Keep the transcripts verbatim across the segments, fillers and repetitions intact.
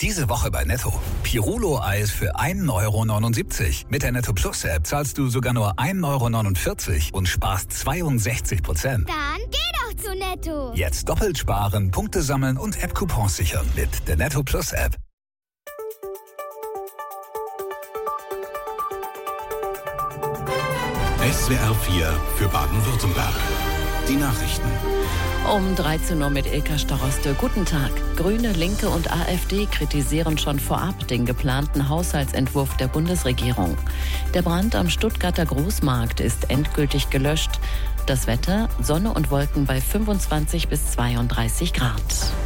Diese Woche bei Netto. Pirulo-Eis für ein Euro neunundsiebzig. Mit der Netto Plus App zahlst du sogar nur ein Euro neunundvierzig und sparst zweiundsechzig Prozent. Dann geh doch zu Netto. Jetzt doppelt sparen, Punkte sammeln und App-Coupons sichern mit der Netto Plus App. S W R vier für Baden-Württemberg. Die Nachrichten. Um dreizehn Uhr mit Ilka Staroste. Guten Tag. Grüne, Linke und AfD kritisieren schon vorab den geplanten Haushaltsentwurf der Bundesregierung. Der Brand am Stuttgarter Großmarkt ist endgültig gelöscht. Das Wetter, Sonne und Wolken bei fünfundzwanzig bis zweiunddreißig Grad.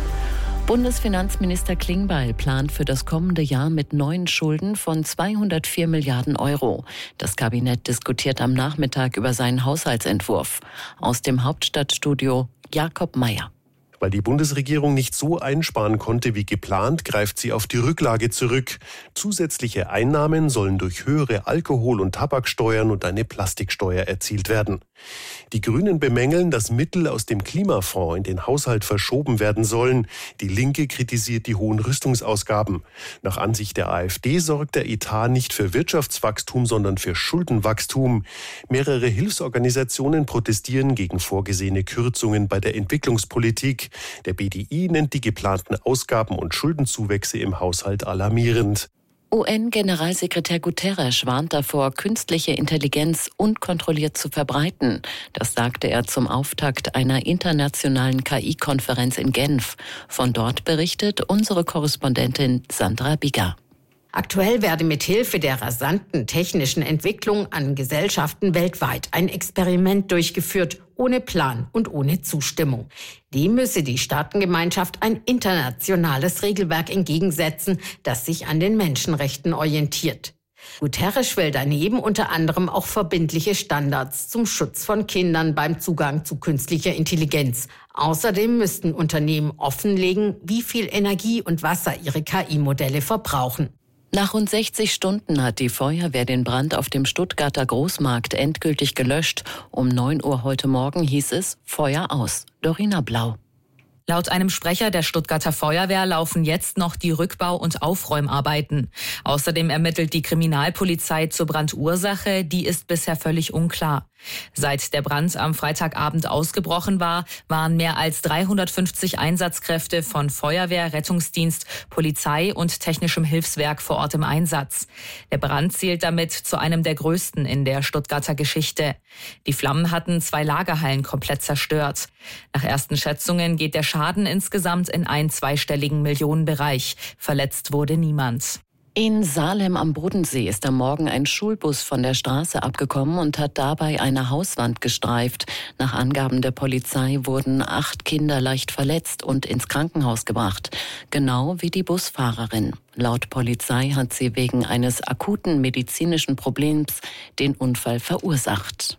Bundesfinanzminister Klingbeil plant für das kommende Jahr mit neuen Schulden von zweihundertvier Milliarden Euro. Das Kabinett diskutiert am Nachmittag über seinen Haushaltsentwurf. Aus dem Hauptstadtstudio Jakob Mayer. Weil die Bundesregierung nicht so einsparen konnte wie geplant, greift sie auf die Rücklage zurück. Zusätzliche Einnahmen sollen durch höhere Alkohol- und Tabaksteuern und eine Plastiksteuer erzielt werden. Die Grünen bemängeln, dass Mittel aus dem Klimafonds in den Haushalt verschoben werden sollen. Die Linke kritisiert die hohen Rüstungsausgaben. Nach Ansicht der AfD sorgt der Etat nicht für Wirtschaftswachstum, sondern für Schuldenwachstum. Mehrere Hilfsorganisationen protestieren gegen vorgesehene Kürzungen bei der Entwicklungspolitik. Der B D I nennt die geplanten Ausgaben und Schuldenzuwächse im Haushalt alarmierend. U N-Generalsekretär Guterres warnt davor, künstliche Intelligenz unkontrolliert zu verbreiten. Das sagte er zum Auftakt einer internationalen K I-Konferenz in Genf. Von dort berichtet unsere Korrespondentin Sandra Bigger. Aktuell werde mit Hilfe der rasanten technischen Entwicklung an Gesellschaften weltweit ein Experiment durchgeführt, ohne Plan und ohne Zustimmung. Dem müsse die Staatengemeinschaft ein internationales Regelwerk entgegensetzen, das sich an den Menschenrechten orientiert. Guterres will daneben unter anderem auch verbindliche Standards zum Schutz von Kindern beim Zugang zu künstlicher Intelligenz. Außerdem müssten Unternehmen offenlegen, wie viel Energie und Wasser ihre K I-Modelle verbrauchen. Nach rund sechzig Stunden hat die Feuerwehr den Brand auf dem Stuttgarter Großmarkt endgültig gelöscht. Um neun Uhr heute Morgen hieß es Feuer aus. Dorina Blau. Laut einem Sprecher der Stuttgarter Feuerwehr laufen jetzt noch die Rückbau- und Aufräumarbeiten. Außerdem ermittelt die Kriminalpolizei zur Brandursache, die ist bisher völlig unklar. Seit der Brand am Freitagabend ausgebrochen war, waren mehr als dreihundertfünfzig Einsatzkräfte von Feuerwehr, Rettungsdienst, Polizei und technischem Hilfswerk vor Ort im Einsatz. Der Brand zählt damit zu einem der größten in der Stuttgarter Geschichte. Die Flammen hatten zwei Lagerhallen komplett zerstört. Nach ersten Schätzungen geht der Schaden insgesamt in einen zweistelligen Millionenbereich. Verletzt wurde niemand. In Salem am Bodensee ist am Morgen ein Schulbus von der Straße abgekommen und hat dabei eine Hauswand gestreift. Nach Angaben der Polizei wurden acht Kinder leicht verletzt und ins Krankenhaus gebracht. Genau wie die Busfahrerin. Laut Polizei hat sie wegen eines akuten medizinischen Problems den Unfall verursacht.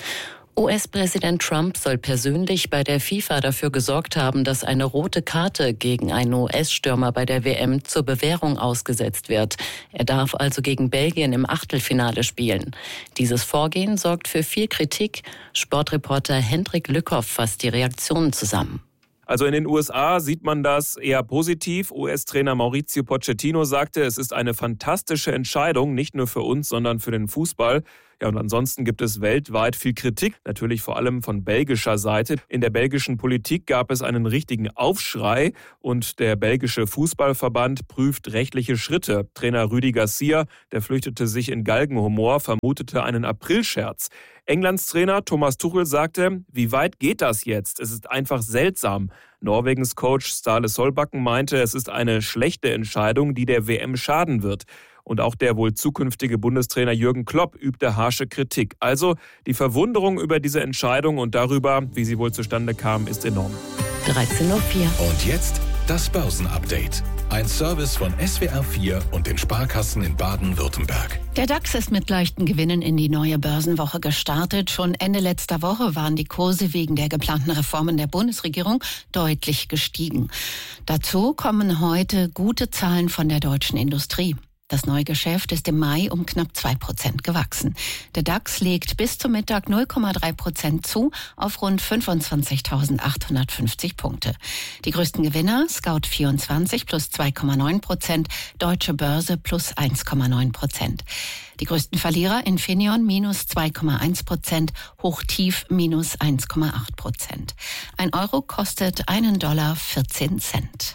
U S-Präsident Trump soll persönlich bei der FIFA dafür gesorgt haben, dass eine rote Karte gegen einen U S-Stürmer bei der W M zur Bewährung ausgesetzt wird. Er darf also gegen Belgien im Achtelfinale spielen. Dieses Vorgehen sorgt für viel Kritik. Sportreporter Hendrik Lückhoff fasst die Reaktionen zusammen. Also in den U S A sieht man das eher positiv. U S-Trainer Mauricio Pochettino sagte, es ist eine fantastische Entscheidung, nicht nur für uns, sondern für den Fußball. Ja, und ansonsten gibt es weltweit viel Kritik, natürlich vor allem von belgischer Seite. In der belgischen Politik gab es einen richtigen Aufschrei und der belgische Fußballverband prüft rechtliche Schritte. Trainer Rudi Garcia, der flüchtete sich in Galgenhumor, vermutete einen Aprilscherz. Englands Trainer Thomas Tuchel sagte, wie weit geht das jetzt? Es ist einfach seltsam. Norwegens Coach Ståle Solbakken meinte, es ist eine schlechte Entscheidung, die der W M schaden wird. Und auch der wohl zukünftige Bundestrainer Jürgen Klopp übte harsche Kritik. Also die Verwunderung über diese Entscheidung und darüber, wie sie wohl zustande kam, ist enorm. dreizehn Uhr vier. Und jetzt das Börsenupdate. Ein Service von S W R vier und den Sparkassen in Baden-Württemberg. Der DAX ist mit leichten Gewinnen in die neue Börsenwoche gestartet. Schon Ende letzter Woche waren die Kurse wegen der geplanten Reformen der Bundesregierung deutlich gestiegen. Dazu kommen heute gute Zahlen von der deutschen Industrie. Das Neugeschäft ist im Mai um knapp zwei Prozent gewachsen. Der DAX legt bis zum Mittag null Komma drei Prozent zu auf rund fünfundzwanzigtausendachthundertfünfzig Punkte. Die größten Gewinner Scout vierundzwanzig plus zwei Komma neun Prozent, Deutsche Börse plus eins Komma neun Prozent. Die größten Verlierer Infineon minus zwei Komma eins Prozent, Hochtief minus eins Komma acht Prozent. Ein Euro kostet einen Dollar vierzehn Cent.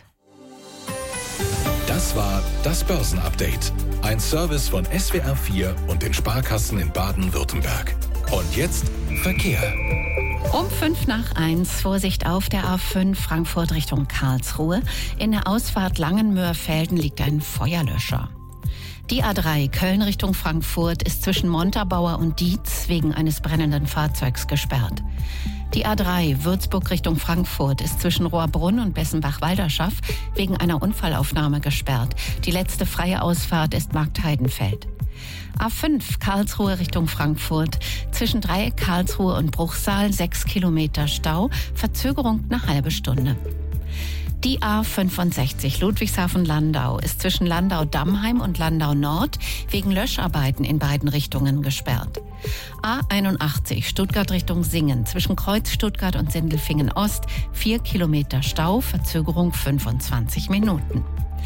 Das war das Börsenupdate. Ein Service von S W R vier und den Sparkassen in Baden-Württemberg. Und jetzt Verkehr. Um fünf nach eins, Vorsicht auf der A fünf Frankfurt Richtung Karlsruhe. In der Ausfahrt Langenmöhrfelden liegt ein Feuerlöscher. Die A drei Köln Richtung Frankfurt ist zwischen Montabaur und Dietz wegen eines brennenden Fahrzeugs gesperrt. Die A drei Würzburg Richtung Frankfurt ist zwischen Rohrbrunn und Bessenbach-Walderschaff wegen einer Unfallaufnahme gesperrt. Die letzte freie Ausfahrt ist Marktheidenfeld. A fünf Karlsruhe Richtung Frankfurt. Zwischen Dreieck Karlsruhe und Bruchsal sechs Kilometer Stau. Verzögerung eine halbe Stunde. Die A fünfundsechzig Ludwigshafen-Landau ist zwischen Landau-Dammheim und Landau-Nord wegen Löscharbeiten in beiden Richtungen gesperrt. A einundachtzig Stuttgart Richtung Singen zwischen Kreuz Stuttgart und Sindelfingen-Ost vier Kilometer Stau, Verzögerung fünfundzwanzig Minuten.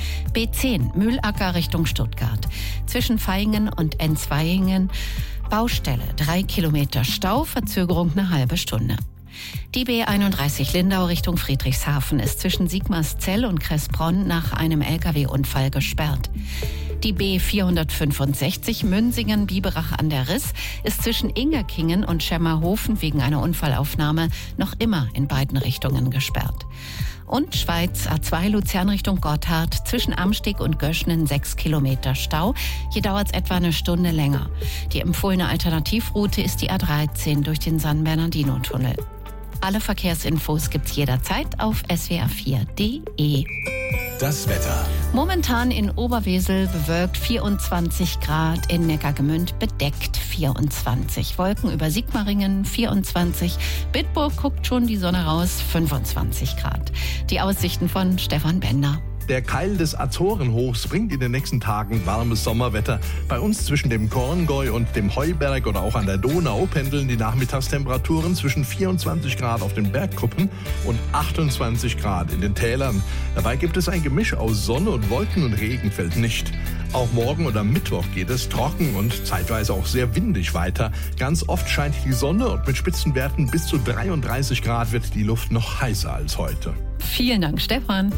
B zehn Mühlacker Richtung Stuttgart zwischen Vaihingen und Enzweihingen Baustelle drei Kilometer Stau, Verzögerung eine halbe Stunde. Die B einunddreißig Lindau Richtung Friedrichshafen ist zwischen Sigmarszell und Kressbronn nach einem L K W-Unfall gesperrt. Die B vierhundertfünfundsechzig Münsingen-Biberach an der Riss ist zwischen Ingerkingen und Schemmerhofen wegen einer Unfallaufnahme noch immer in beiden Richtungen gesperrt. Und Schweiz A zwei Luzern Richtung Gotthard zwischen Amsteg und Göschnen sechs Kilometer Stau. Hier dauert es etwa eine Stunde länger. Die empfohlene Alternativroute ist die A dreizehn durch den San Bernardino-Tunnel. Alle Verkehrsinfos gibt's jederzeit auf S W R vier punkt de. Das Wetter. Momentan in Oberwesel bewölkt vierundzwanzig Grad, in Neckargemünd bedeckt vierundzwanzig. Wolken über Sigmaringen vierundzwanzig. Bitburg guckt schon die Sonne raus, fünfundzwanzig Grad. Die Aussichten von Stefan Bender. Der Keil des Azorenhochs bringt in den nächsten Tagen warmes Sommerwetter. Bei uns zwischen dem Korngäu und dem Heuberg oder auch an der Donau pendeln die Nachmittagstemperaturen zwischen vierundzwanzig Grad auf den Bergkuppen und achtundzwanzig Grad in den Tälern. Dabei gibt es ein Gemisch aus Sonne und Wolken und Regen fällt nicht. Auch morgen oder Mittwoch geht es trocken und zeitweise auch sehr windig weiter. Ganz oft scheint die Sonne und mit Spitzenwerten bis zu dreiunddreißig Grad wird die Luft noch heißer als heute. Vielen Dank, Stefan.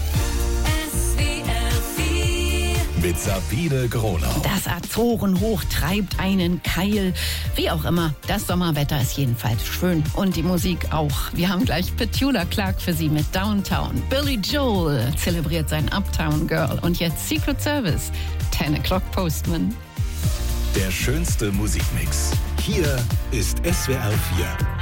Mit Sabine Gronau. Das Azorenhoch treibt einen Keil. Wie auch immer, das Sommerwetter ist jedenfalls schön. Und die Musik auch. Wir haben gleich Petula Clark für Sie mit Downtown. Billy Joel zelebriert sein Uptown Girl. Und jetzt Secret Service, ten o'clock Postman. Der schönste Musikmix. Hier ist S W R vier.